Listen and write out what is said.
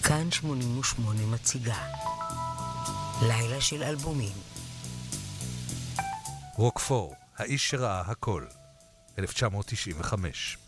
כאן 88 מציגה לילה של אלבומים. רוקפור, האיש שראה הכל, 1995.